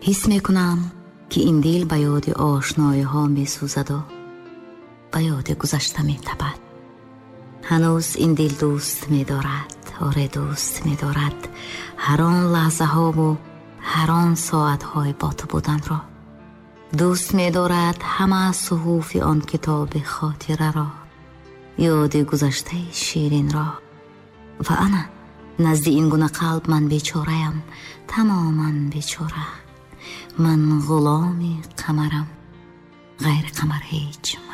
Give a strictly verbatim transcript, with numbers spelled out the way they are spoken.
حس میکنم که این دل به یاد آشنایی ها می سوزد و به یاد گذشته می تپد. هنوز این دل دوست می دارد، آره دوست می دارد هر آن لحظه ها و هر آن ساعت های با تو بودن را. دوست می دارد همه صحف آن کتاب خاطره را، یاد گذشته شیرین را. و انا نزد این گونه قلب من بیچاره‌ام، تماما بیچاره. من غلام قمرم، غیر قمر هیچ